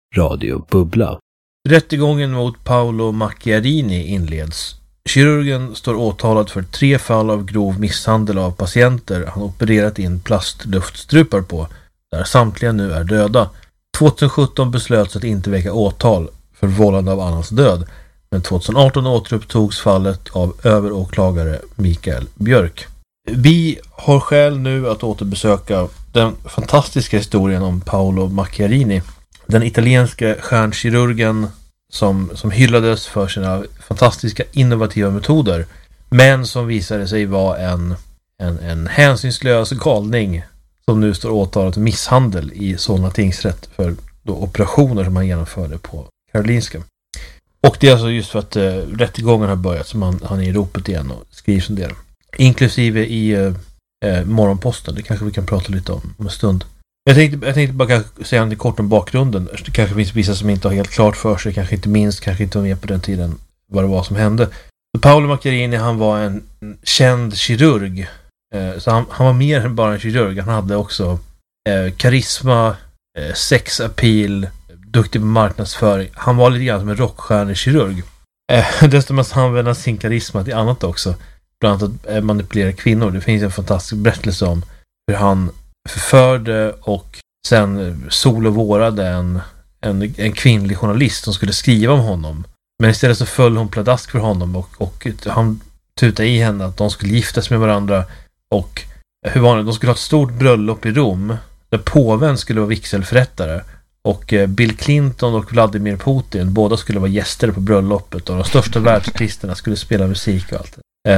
Radio Bubbla. Rättegången mot Paolo Macchiarini inleds. Kirurgen står åtalad för 3 fall av grov misshandel av patienter han opererat in plastluftstrupar på, där samtliga nu är döda. 2017 beslöts att inte väcka åtal för vållande av annans död, men 2018 återupptogs fallet av överåklagare Mikael Björk. Vi har skäl nu att återbesöka den fantastiska historien om Paolo Macchiarini, den italienska stjärnkirurgen som hyllades för sina fantastiska innovativa metoder, men som visade sig vara en hänsynslös galning som nu står åtalad för misshandel i Solna tingsrätt för då operationer som han genomförde på Karolinska. Och det är alltså just för att rättegången har börjat som han är i ropet igen och skrivs en del. Inklusive i Morgonposten. Det kanske vi kan prata lite om en stund. Jag tänkte bara säga lite kort om bakgrunden. Det kanske finns vissa som inte har helt klart för sig, kanske inte var med på den tiden vad det var som hände. Så Paolo Macchiarini, han var en känd kirurg. Så han var mer än bara en kirurg. Han hade också karisma, sexappeal, duktig på marknadsföring. Han var lite grann som en rockstjärnekirurg. Dessutom att han använde sin karisma till annat också. Bland annat att manipulera kvinnor. Det finns en fantastisk berättelse om hur han förförde och sen solovårade en kvinnlig journalist som skulle skriva om honom. Men istället så föll hon pladask för honom och han tutade i henne att de skulle giftas med varandra. Och hur var det? De skulle ha ett stort bröllop i Rom där påven skulle vara vigselförrättare. Och Bill Clinton och Vladimir Putin, båda skulle vara gäster på bröllopet och de största världsartisterna skulle spela musik och allt.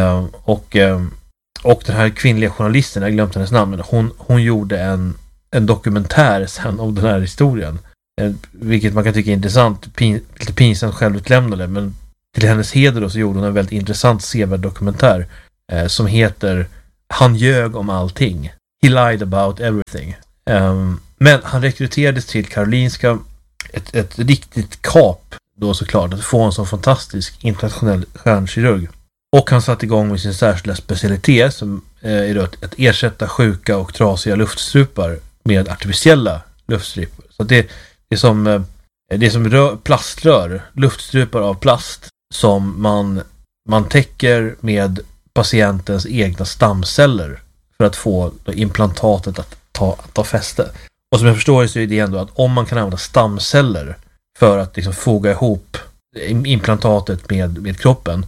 Och den här kvinnliga journalisten, jag glömde hennes namn, hon gjorde en dokumentär sen om den här historien. Vilket man kan tycka är intressant, lite pinsamt självutlämnande, men till hennes heder då så gjorde hon en väldigt intressant sevärd dokumentär som heter Han ljög om allting. He lied about everything. Men han rekryterades till Karolinska, ett riktigt kap då såklart, att få en sån fantastisk internationell stjärnkirurg. Och han satte igång med sin särskilda specialitet som är att ersätta sjuka och trasiga luftstrupar med artificiella luftstrupar. Så det är som plaströr, luftstrupar av plast som man täcker med patientens egna stamceller för att få implantatet att ta fäste. Och som jag förstår så är det ändå att om man kan använda stamceller för att liksom foga ihop implantatet med kroppen,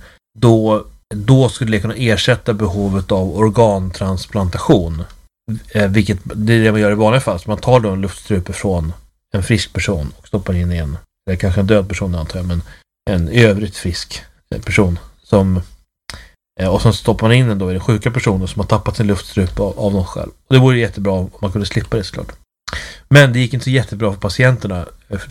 då skulle det kunna ersätta behovet av organtransplantation. Vilket det är det man gör i vanliga fall. Så man tar då en luftstrupe från en frisk person och stoppar in i eller kanske en död person antar jag, men en övrigt frisk person och så stoppar man in den då i den sjuka personen som har tappat sin luftstrupe av någon själv. Och det vore jättebra om man kunde slippa det såklart. Men det gick inte så jättebra för patienterna, för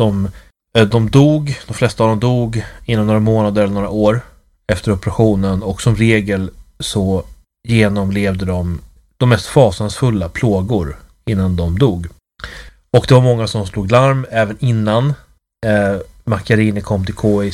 de dog, de flesta av dem dog inom några månader eller några år efter operationen, och som regel så genomlevde de mest fasansfulla plågor innan de dog. Och det var många som slog larm även innan Macchiarini kom till KI,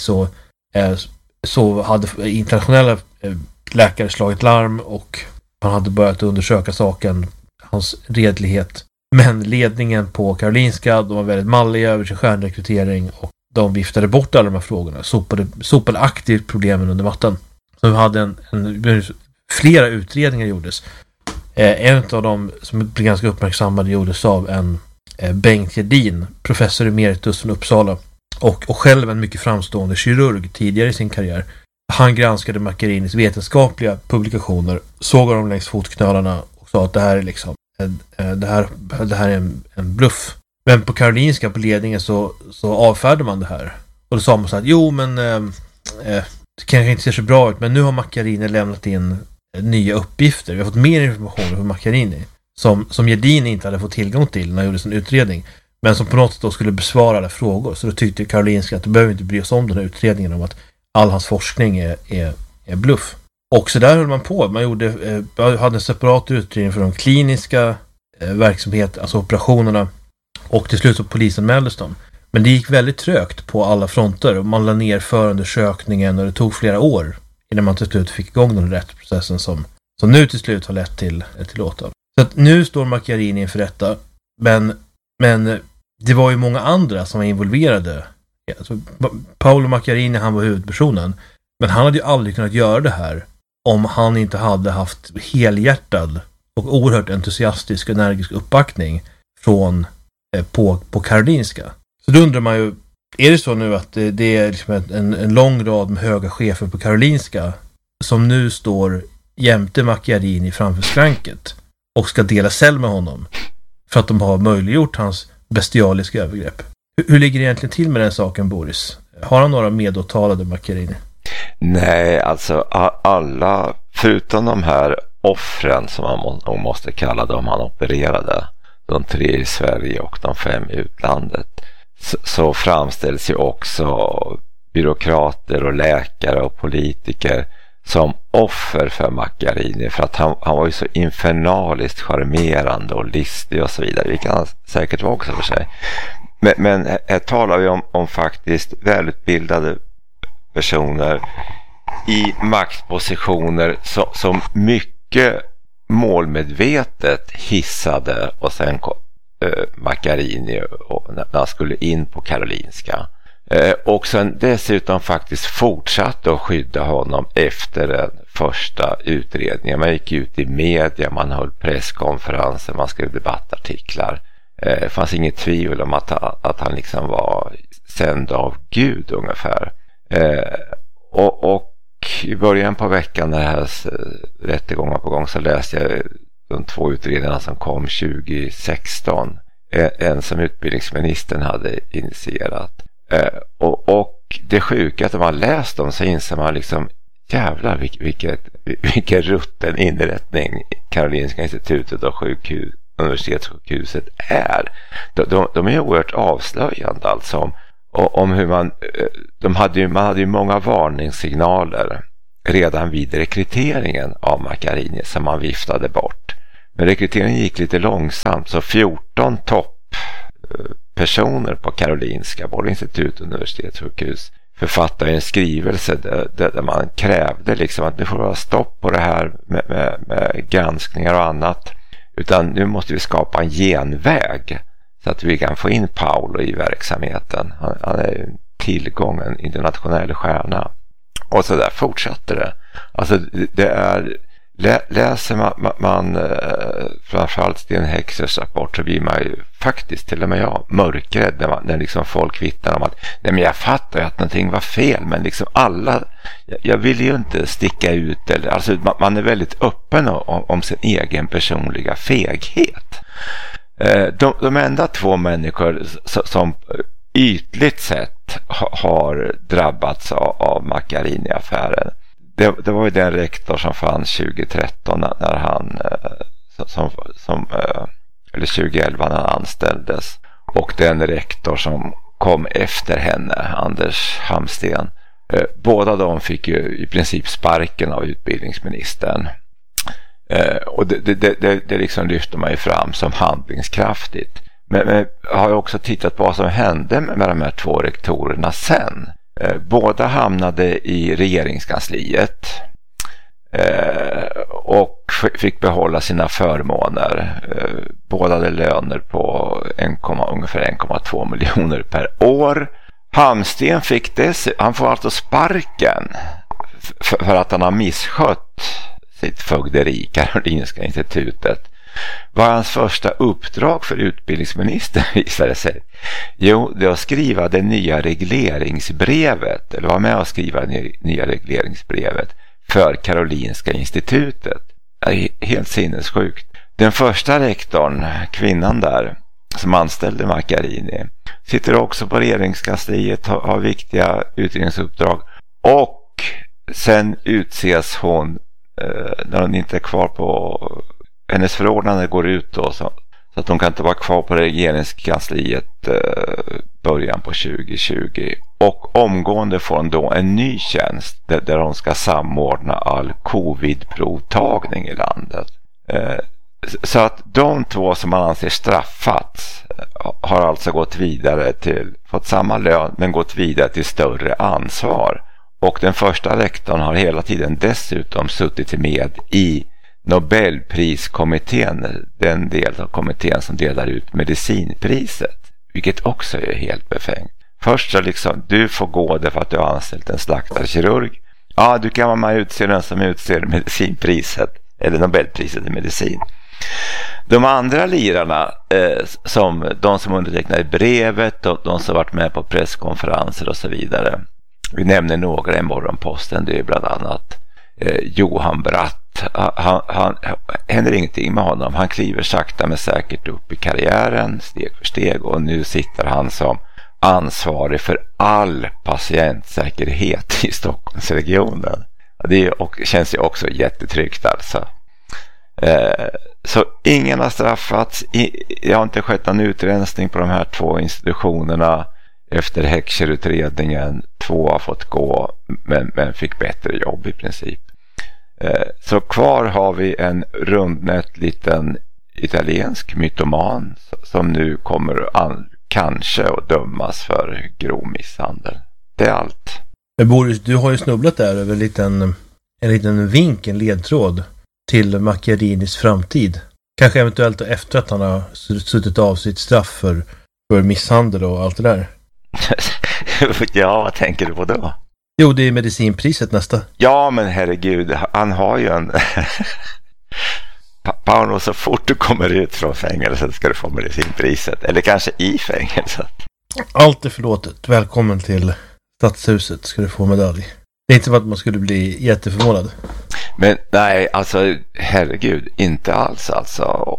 så hade internationella läkare slagit larm och man hade börjat undersöka saken, hans redlighet. Men ledningen på Karolinska, de var väldigt malliga över sin stjärnrekrytering och de viftade bort alla de här frågorna, sopade aktivt problemen under mattan. Så vi hade flera utredningar gjordes. En av dem som blev ganska uppmärksammade gjordes av en Bengt Gedin, professor emeritus från Uppsala och själv en mycket framstående kirurg tidigare i sin karriär. Han granskade Macchiarinis vetenskapliga publikationer, såg dem längs fotknölarna och sa att det här är liksom det här är en bluff. Men på Karolinska, på ledningen, så avfärdade man det här. Och då sa man så att det kanske inte ser så bra ut, men nu har Macchiarini lämnat in nya uppgifter. Vi har fått mer information om Macchiarini som Gedin inte hade fått tillgång till när han gjorde sin utredning, men som på något sätt då skulle besvara alla frågor. Så då tyckte Karolinska att du behöver inte bry oss om den här utredningen om att all hans forskning är bluff. Och så där höll man på. Man hade en separat utredning för de kliniska verksamheter, alltså operationerna, och till slut så polisanmäldes de. Men det gick väldigt trögt på alla fronter och man la ner förundersökningen och det tog flera år innan man till slut fick igång den rättsprocessen som nu till slut har lett till åtal. Så att nu står Macchiarini inför rätta, men det var ju många andra som var involverade. Alltså, Paolo Macchiarini, han var huvudpersonen. Men han hade ju aldrig kunnat göra det här om han inte hade haft helhjärtad och oerhört entusiastisk och energisk uppbackning från på Karolinska. Så då undrar man ju, är det så nu att det är liksom en lång rad med höga chefer på Karolinska som nu står jämte Macchiarini framför skranket och ska dela cell med honom för att de har möjliggjort hans bestialiska övergrepp? Hur ligger det egentligen till med den saken, Boris? Har han några medåtalade, Macchiarini? Nej, alltså alla, förutom de här offren som man måste kalla dem han opererade, de 3 i Sverige och de 5 i utlandet, så framställs ju också byråkrater och läkare och politiker som offer för Macchiarini, för att han var ju så infernaliskt charmerande och listig och så vidare, vilket han säkert var också för sig. Men här talar vi om faktiskt välutbildade personer i maktpositioner som mycket målmedvetet hissade och sen Macchiarini när han skulle in på Karolinska. Och sen dessutom faktiskt fortsatte att skydda honom efter den första utredningen. Man gick ut i media, man höll presskonferenser, man skrev debattartiklar. Det fanns inget tvivel om att han liksom var sänd av Gud ungefär. Och i början på veckan när det här rättegången på gång så läste jag de 2 utredningarna som kom 2016. En som utbildningsministern hade initierat. Och det sjuka att om man läst dem så inser man liksom, jävlar vilken rutten inrättning Karolinska institutet och universitetssjukhuset är. De är oerhört avslöjande alltså om hur man hade ju många varningssignaler redan vid rekryteringen av Macchiarini som man viftade bort. Men rekryteringen gick lite långsamt, så 14 topppersoner på Karolinska, både institut och universitetssjukhus, författade en skrivelse där man krävde liksom att nu får det vara stopp på det här med granskningar och annat, utan nu måste vi skapa en genväg så att vi kan få in Paolo i verksamheten. Han är en tillgång, en internationell stjärna. Och så där fortsätter det. Alltså det är, läser man framförallt Sten Hecksers rapport så blir man ju faktiskt, till och med jag, mörkrädd när liksom folk vittnar om att nej, men jag fattar ju att någonting var fel, men liksom jag vill ju inte sticka ut, eller, alltså man är väldigt öppen om sin egen personliga feghet. De enda 2 människor som ytligt sett har drabbats av Macchiarini-affären, det var ju den rektor som fanns 2013 när han eller 2011 när han anställdes, och den rektor som kom efter henne, Anders Hamsten. Båda de fick ju i princip sparken av utbildningsministern. Och det liksom lyfter man ju fram som handlingskraftigt. Men har jag också tittat på vad som hände med de här 2 rektorerna sen. Båda hamnade i regeringskansliet och fick behålla sina förmåner. Båda hade löner på ungefär 1,2 miljoner per år. Hamsten han får alltså sparken för att han har misskött sitt fögderi, Karolinska institutet. Vad hans första uppdrag för utbildningsministern visade sig? Jo, det var att skriva det nya regleringsbrevet, eller var med att skriva det nya regleringsbrevet för Karolinska institutet. Helt sinnessjukt. Den första rektorn, kvinnan där, som anställde Macchiarini, sitter också på regeringskansliet, har viktiga utredningsuppdrag, och sen utses hon när hon inte är kvar på, hennes förordnande går ut då, så att hon kan inte vara kvar på regeringskansliet början på 2020, och omgående får hon då en ny tjänst där hon ska samordna all covid-provtagning i landet. Så att de 2 som man anser straffats har alltså gått vidare fått samma lön men gått vidare till större ansvar. Och den första rektorn har hela tiden dessutom suttit med i Nobelpriskommittén, den del av kommittén som delar ut medicinpriset. vilket också är helt befängt. Först så liksom, du får gå därför att du har anställt en slaktarkirurg. Ja, du kan man utse den som utser medicinpriset eller Nobelpriset i medicin. De andra lirarna, som de som undertecknade brevet och de som varit med på presskonferenser och så vidare. Vi nämner några i Morgonposten, det är bland annat Johan Bratt. Han händer ingenting med honom. Han kliver sakta men säkert upp i karriären steg för steg och nu sitter han som ansvarig för all patientsäkerhet i Stockholmsregionen. Det känns ju också jättetryggt alltså. Så ingen har straffats. Det har inte skett någon utrensning på de här 2 institutionerna efter Heckscher-utredningen. 2 har fått gå men fick bättre jobb i princip. Så kvar har vi en rundnät liten italiensk mytoman som nu kommer kanske att dömas för grov misshandel. Det är allt. Men Boris, du har ju snubblat där över en liten vink, en ledtråd till Macchiarinis framtid. Kanske eventuellt efter att han har suttit av sitt straff för misshandel och allt det där. Ja, vad tänker du på då? Jo, det är medicinpriset nästa. Ja, men herregud, han har ju en... Paolo, så fort du kommer ut från fängelset ska du få medicinpriset. Eller kanske i fängelset. Allt är förlåtet. Välkommen till Stadshuset, ska du få medalj. Det är inte som att man skulle bli jätteförvånad. Men nej, alltså herregud, inte alls alltså.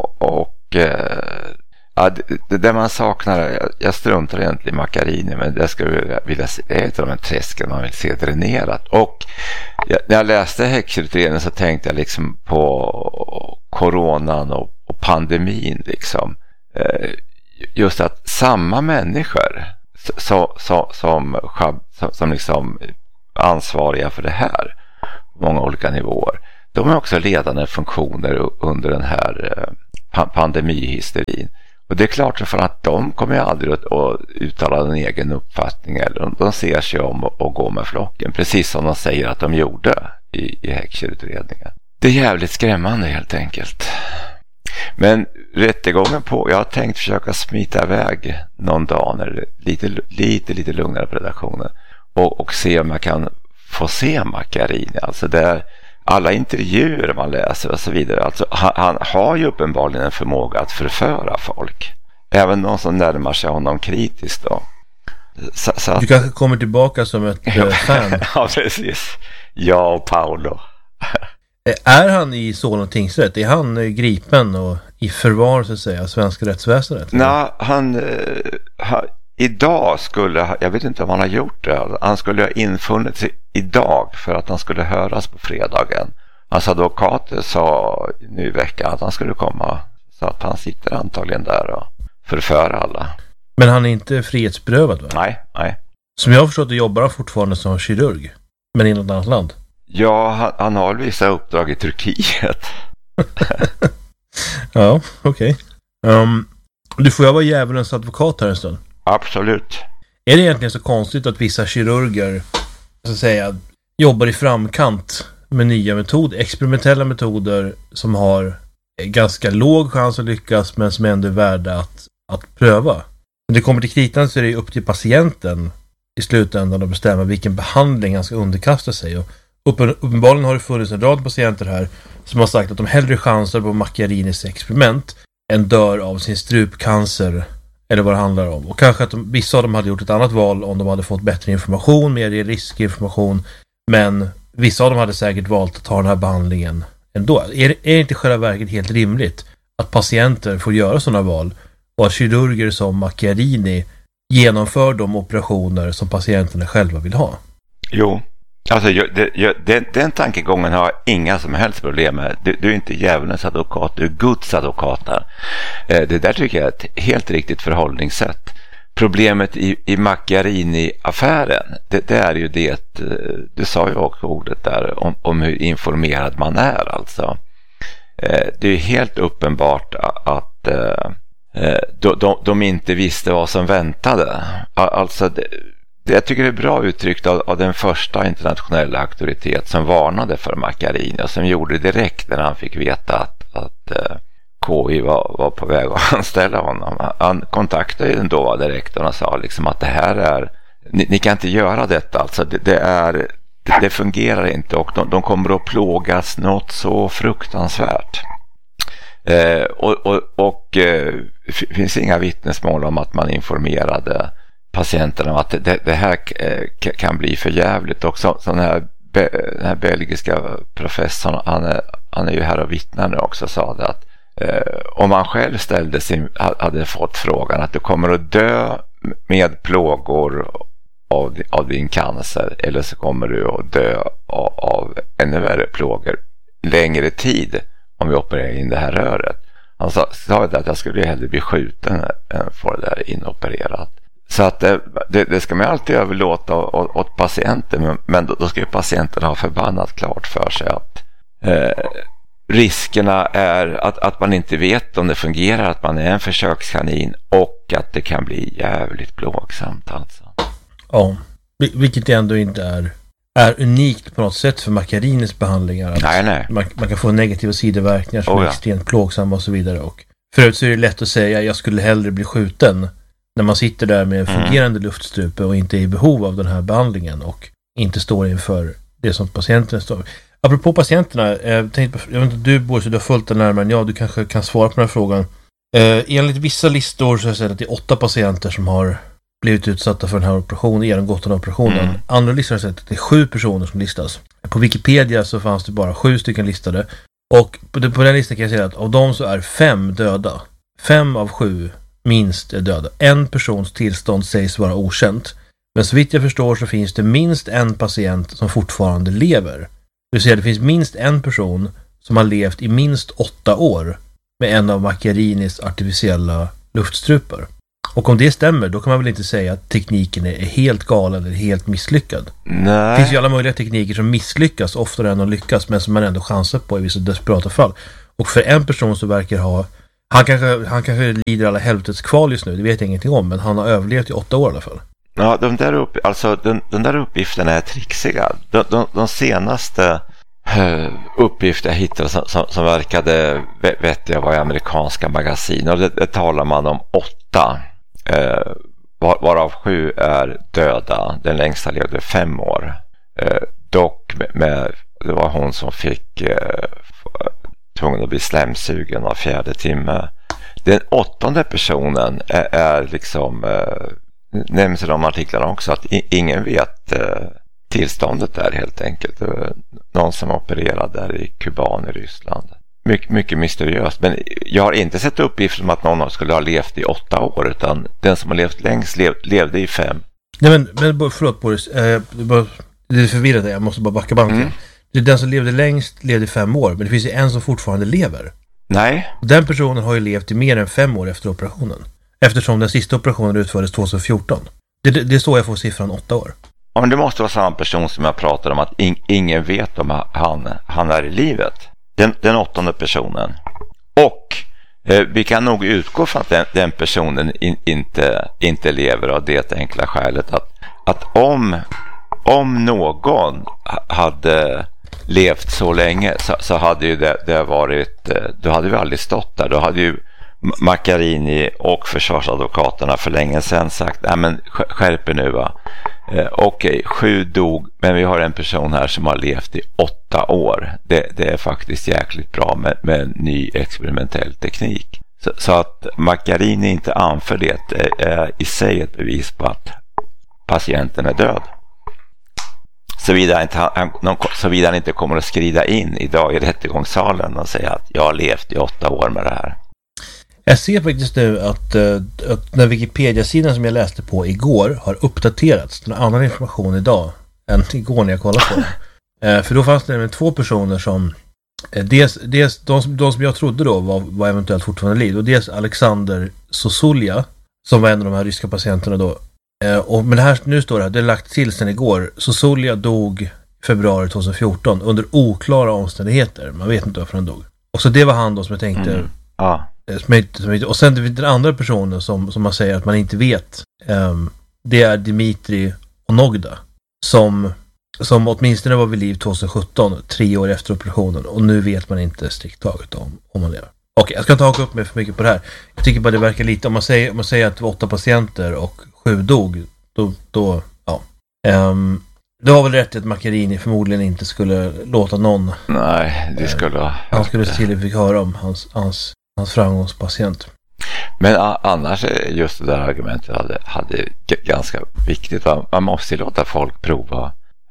Ja, det där man saknar, jag struntar egentligen i Macchiarini, men det skulle jag vilja se, det är ett av de träsken man vill se dränerat. Och när jag läste Heckscher-utredningen så tänkte jag liksom på coronan och pandemin liksom. Just att samma människor som liksom ansvariga för det här på många olika nivåer, de är också ledande funktioner under den här pandemihysterin. Och det är klart för att de kommer aldrig att uttala en egen uppfattning, eller de ser sig om och går med flocken, precis som de säger att de gjorde i Heckscher-utredningen. Det är jävligt skrämmande helt enkelt. Men rättegången jag har tänkt försöka smita iväg någon dag när det är lite lugnare på redaktionen och se om jag kan få se Macchiarini, alltså där alla intervjuer man läser och så vidare. Alltså, han har ju uppenbarligen en förmåga att förföra folk. Även de som närmar sig honom kritiskt då. Så att... Du kanske kommer tillbaka som ett fan. Ja, precis. Jag och Paolo. Är han i Solna tingsrätt? Är han gripen och i förvar så att säga, svenska rättsväsendet? Nej, idag jag vet inte om han har gjort det. Han skulle ha infunnit sig idag för att han skulle höras på fredagen. Hans advokater sa nu i veckan att han skulle komma, så att han sitter antagligen där och förför alla. Men han är inte frihetsberövad, va? Nej. Som jag har förstått det jobbar han fortfarande som kirurg, men i något annat land. Ja, han har vissa uppdrag i Turkiet. Ja, okej. Du får jag vara djävulens advokat här en stund. Absolut. Är det egentligen så konstigt att vissa kirurger så att säga jobbar i framkant med nya metoder, experimentella metoder som har ganska låg chans att lyckas men som ändå är värda att pröva? När det kommer till kritan så är det upp till patienten i slutändan att bestämma vilken behandling han ska underkasta sig. Och uppenbarligen har det funnits en rad patienter här som har sagt att de hellre chansar på Macchiarinis experiment än dör av sin strupcancer eller vad det handlar om. Och kanske att vissa av dem hade gjort ett annat val om de hade fått bättre information, mer riskinformation, men vissa av dem hade säkert valt att ta den här behandlingen ändå. Är det inte själva verket helt rimligt att patienter får göra sådana val och att kirurger som Macchiarini genomför de operationer som patienterna själva vill ha? Jo, alltså den tankegången har inga som helst problem med. Du är inte djävulens advokat, du är Guds advokat där. Det där tycker jag är ett helt riktigt förhållningssätt. Problemet i Macchiarini-affären, det är ju det, du sa ju också ordet där om hur informerad man är alltså. Det är helt uppenbart att de inte visste vad som väntade. Alltså jag tycker det är bra uttryckt av den första internationella auktoritet som varnade för Macchiarini och som gjorde direkt när han fick veta att KI var på väg att anställa honom. Han kontaktade ju den dåvarande rektorn och sa liksom att det här är, ni kan inte göra detta, alltså det fungerar inte, och de kommer att plågas något så fruktansvärt. Finns inga vittnesmål om att man informerade patienterna om att det här kan bli för jävligt. Och den här belgiska professorn, han är ju här och vittnar nu också, sa det att om man själv hade fått frågan att du kommer att dö med plågor av din cancer, eller så kommer du att dö av ännu värre plågor längre tid om vi opererar in det här röret. Han sa att jag skulle hellre bli skjuten än få det där inopererat. Så att det ska man alltid överlåta åt patienten, men då ska ju patienten ha förbannat klart för sig att riskerna är att man inte vet om det fungerar, att man är en försökskanin, och att det kan bli jävligt plågsamt alltså. Ja, vilket ändå inte är unikt på något sätt för Macchiarinis behandlingar. Nej. Man kan få negativa sidoverkningar som är extremt plågsamma och så vidare. Och förut så är det lätt att säga jag skulle hellre bli skjuten när man sitter där med en fungerande luftstrupe och inte är i behov av den här behandlingen och inte står inför det som patienten står. Apropå patienterna, jag vet inte, du Boris, du har följt det närmare än jag, du kanske kan svara på den här frågan. Enligt vissa listor så har jag sett att det är 8 patienter som har blivit utsatta för den här operationen, genomgått den här operationen. Andra listor har sett att det är 7 personer som listas. På Wikipedia så fanns det bara 7 stycken listade. Och på den listan kan jag säga att av dem så är 5 döda. 5 av 7 minst är döda. En persons tillstånd sägs vara okänt. Men så vitt jag förstår så finns det minst en patient som fortfarande lever. Det vill säga det finns minst en person som har levt i minst 8 år med en av Macchiarinis artificiella luftstrupar. Och om det stämmer, då kan man väl inte säga att tekniken är helt galen eller helt misslyckad. Nej. Det finns ju alla möjliga tekniker som misslyckas oftare än att lyckas, men som man ändå chansar på i vissa desperata fall. Och för en person som verkar ha, han kanske lider alla helvetets kval just nu, det vet jag ingenting om, men han har överlevt i 8 år i alla fall. Ja, den där uppgiften är trixiga. De senaste uppgifter jag hittade som verkade vettiga var i amerikanska magasin, och det talar man om 8, varav 7 är döda. Den längsta levde 5 år. Dock det var hon som fick tvungen att bli slemsugen av 4:e timme. Den 8:e personen är liksom nämns i de artiklarna också att ingen vet tillståndet där helt enkelt. Någon som opererade där i Kuban i Ryssland. Mycket mysteriöst. Men jag har inte sett uppgifter om att någon skulle ha levt i 8 år, utan den som har levt längst levde i 5. Nej men förlåt Boris, det är förvirrat, jag måste bara backa banken. Det är den som levde längst levde i 5 år, men det finns ju en som fortfarande lever. Nej. Den personen har ju levt i mer än 5 år efter operationen. Eftersom den sista operationen utfördes 2014. Det är så jag får siffran 8 år. Ja, men det måste vara samma person som jag pratar om, att ingen vet om han är i livet. Den 8:e personen. Och vi kan nog utgå från att den personen inte lever av det enkla skälet att om någon hade levt så länge så hade ju det varit, då hade vi aldrig stått där. Då hade ju Macchiarini och försvarsadvokaterna för länge sedan sagt, nej men skärp er nu va. Okej, 7 dog, men vi har en person här som har levt i 8 år. Det är faktiskt jäkligt bra med ny experimentell teknik. Så att Macchiarini inte anför det är i sig ett bevis på att patienten är död. Såvida han inte kommer att skrida in idag i rättegångssalen och säga att jag har levt i 8 år med det här. Jag ser faktiskt nu att den Wikipedia-sidan som jag läste på igår har uppdaterats till annan information idag än igår när jag kollade på det. För då fanns det 2 personer som dels de som jag trodde då var eventuellt fortfarande liv, och dels Alexander Sosulja som var en av de här ryska patienterna då. Men det här, nu står det är lagt till sen igår. Sosulja dog i februari 2014 under oklara omständigheter. Man vet inte varför han dog. Och så det var han då som jag tänkte och sen den andra personen som man säger att man inte vet, det är Dimitri Onogda som åtminstone var vid liv 2017, 3 år efter operationen, och nu vet man inte strikt taget om han lever. Okej, jag ska inte haka upp mig för mycket på det här. Jag tycker bara det verkar lite, om man säger att det var 8 patienter och 7 dog, då ja. Du har väl rätt i att Macchiarini förmodligen inte skulle låta någon... Nej, det skulle... Han skulle se till att vi fick höra om hans framgångspatient. Men annars just det där argumentet hade ganska viktigt. Man måste låta folk prova.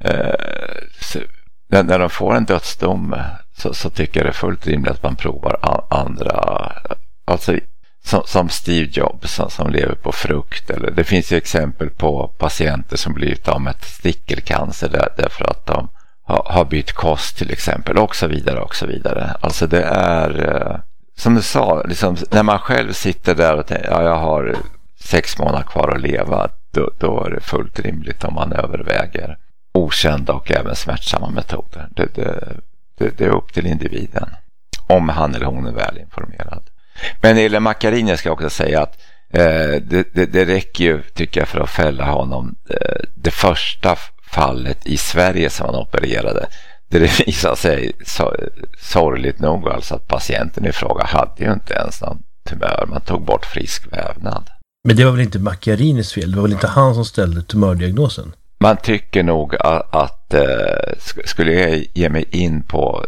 När de får en dödsdom så tycker jag det är fullt rimligt att man provar andra, alltså som Steve Jobs som lever på frukt. Eller, det finns ju exempel på patienter som blivit av med stickelcancer därför att de har bytt kost till exempel, och så vidare och så vidare. Alltså det är som du sa, liksom, när man själv sitter där och tänker, jag har 6 månader kvar att leva, då är det fullt rimligt om man överväger okända och även smärtsamma metoder. Det är upp till individen om han eller hon är väl informerad. Men eller Macchiarini ska jag också säga att det räcker ju, tycker jag, för att fälla honom. Det första fallet i Sverige som han opererade, det visar sig sorgligt nog alltså att patienten i fråga hade ju inte ens någon tumör. Man tog bort frisk vävnad. Men det var väl inte Macchiarinis fel? Det var väl inte han som ställde tumördiagnosen? Man tycker nog att skulle jag ge mig in på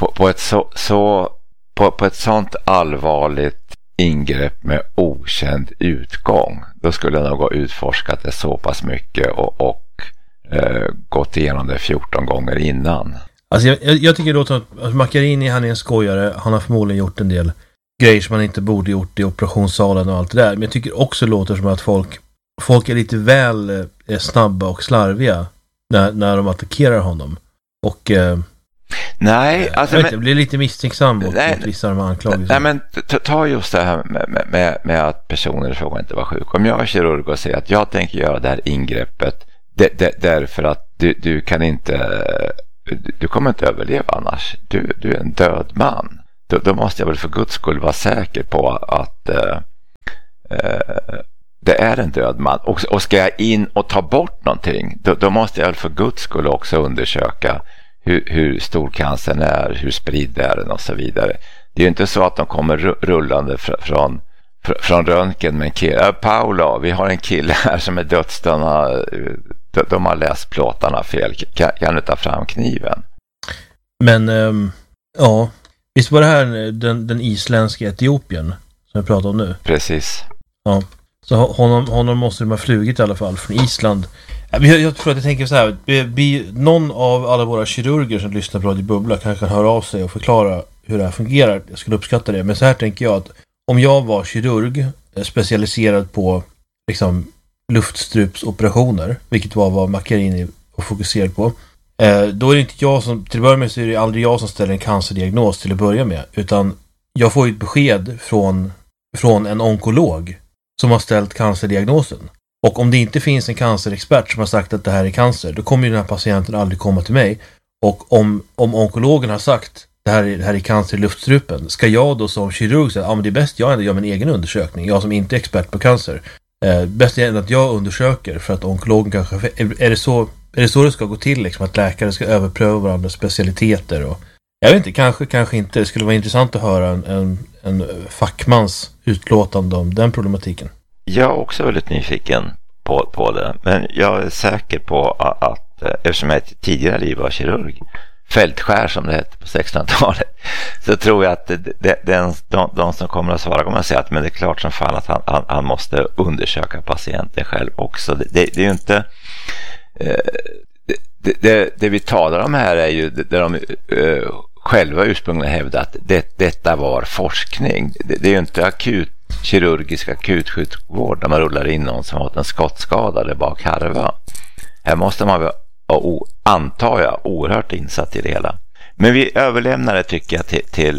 ett sånt allvarligt ingrepp med okänd utgång, då skulle jag nog ha utforskat det så pass mycket och gått igenom det 14 gånger innan. Alltså jag tycker då att Macchiarini, han är en skojare. Han har förmodligen gjort en del grejer som man inte borde gjort i operationssalen och allt det där. Men jag tycker också det låter som att folk är lite väl snabba och slarviga när de attackerar honom. Och nej, alltså, jag blir lite misstänksam mot vissa av de anklagelserna. Nej, men ta just det här med att personer i fråga inte var sjuk. Om jag är kirurg och säger att jag tänker göra det här ingreppet därför att du kan inte, du kommer inte överleva annars. Du är en död man. Då måste jag väl för Guds skull vara säker på att det är en död man. Och ska jag in och ta bort någonting, då måste jag väl för Guds skull också undersöka hur stor cancern är, hur spridd är den och så vidare. Det är ju inte så att de kommer rullande från röntgen med en kille. Paolo, vi har en kille här som är dödsdömd. De har läst plåtarna fel. Kan du ta fram kniven? Men ja, visst var det här den isländska Etiopien som jag pratar om nu? Precis. Ja, så honom måste de ha flugit i alla fall från Island. Jag tror att jag tänker så här, någon av alla våra kirurger som lyssnar på Radio Bubbla kanske kan höra av sig och förklara hur det här fungerar. Jag skulle uppskatta det. Men så här tänker jag att om jag var kirurg specialiserad på liksom luftstrupsoperationer, vilket var vad Macchiarini var fokuserad på, då är det inte jag som, till att börja med så är det aldrig jag som ställer en cancerdiagnos till att börja med, utan jag får ju ett besked från en onkolog som har ställt cancerdiagnosen. Och om det inte finns en cancerexpert som har sagt att det här är cancer, då kommer ju den här patienten aldrig komma till mig. Och om onkologen har sagt det här är cancer i luftstrupen, ska jag då som kirurg säga men det är bäst jag ändå gör min egen undersökning, jag som inte är expert på cancer. Bäst är att jag undersöker, för att onkologen kanske... Är det så det ska gå till, liksom, att läkare ska överpröva varandras specialiteter? Och, jag vet inte, kanske inte. Det skulle vara intressant att höra en fackmans utlåtande om den problematiken. Jag är också väldigt nyfiken på det. Men jag är säker på att eftersom jag tidigare liv var kirurg, fältskär som det hette på 1600-talet, så tror jag att de som kommer att svara kommer att säga att men det är klart som fan att han måste undersöka patienten själv också. Det är ju inte det vi talar om här är ju där de själva ursprungligen hävdar att detta var forskning. Det är ju inte kirurgisk akutsjukvård där man rullar in någon som har en skottskada eller bara karva. Här måste man vara, antar jag, oerhört insatt i det hela. Men vi överlämnar det, tycker jag,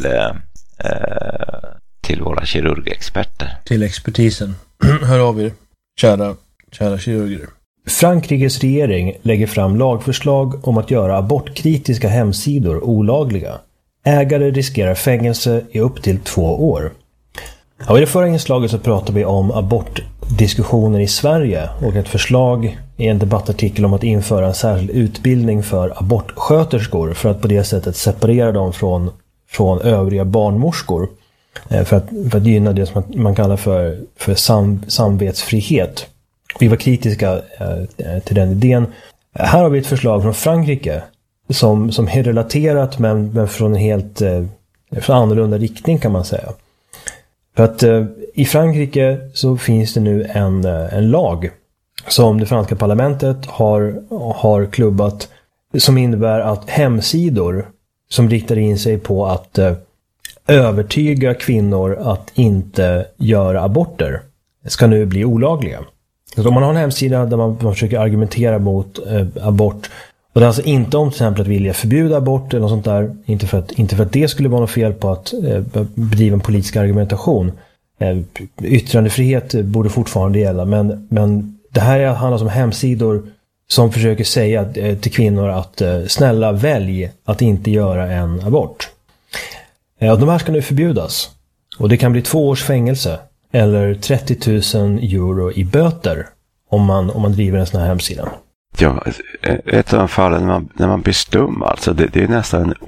till våra kirurgexperter. Till expertisen. Hör av er, kära kirurger. Frankrikes regering lägger fram lagförslag om att göra abortkritiska hemsidor olagliga. Ägare riskerar fängelse i upp till 2 år. Ja, i det förra inslaget så pratade vi om abortdiskussioner i Sverige och ett förslag i en debattartikel om att införa en särskild utbildning för abortsköterskor för att på det sättet separera dem från övriga barnmorskor. för att gynna det som man kallar för samvetsfrihet. Vi var kritiska till den idén. Här har vi ett förslag från Frankrike som är relaterat men från en helt från annorlunda riktning kan man säga. För att i Frankrike så finns det nu en lag som det franska parlamentet har klubbat som innebär att hemsidor som riktar in sig på att övertyga kvinnor att inte göra aborter ska nu bli olagliga. Så om man har en hemsida där man försöker argumentera mot abort, och det är alltså inte om till exempel att vilja förbjuda abort eller något sånt där, inte för att det skulle vara något fel på att bedriva en politisk argumentation. Yttrandefrihet borde fortfarande gälla, men det här handlar om hemsidor som försöker säga till kvinnor att snälla välj att inte göra en abort. De här ska nu förbjudas. Och det kan bli 2 års fängelse eller 30 000 euro i böter om man driver en sån här hemsida. Ja, ett av de fallen när man blir stum, alltså det är nästan en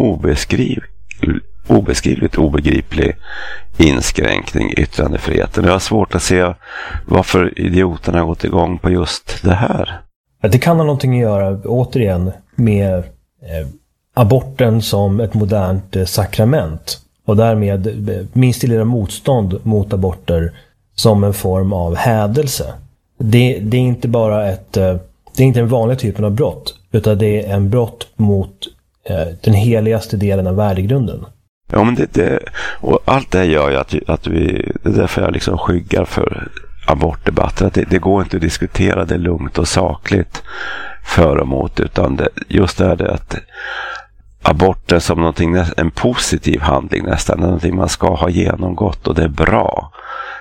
obeskrivligt obegriplig inskränkning i yttrandefriheten. Jag har svårt att se varför idioterna har gått igång på just det här. Det kan ha någonting att göra, återigen, med aborten som ett modernt sakrament. Och därmed minst lilla motstånd mot aborter som en form av hädelse. Det är inte bara det är inte en vanlig typen av brott, utan det är en brott mot den heligaste delen av värdegrunden. Ja, men och allt det gör ju att vi, det är därför jag liksom skyggar för abortdebatter, att det går inte att diskutera det lugnt och sakligt för och mot, utan just det att aborten som någonting, en positiv handling nästan, någonting man ska ha genomgått och det är bra.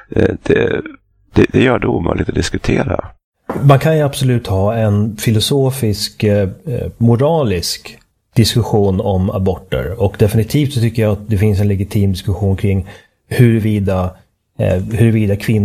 Det gör det omöjligt att diskutera. Man kan ju absolut ha en filosofisk, moralisk diskussion om aborter, och definitivt så tycker jag att det finns en legitim diskussion kring huruvida kvinnor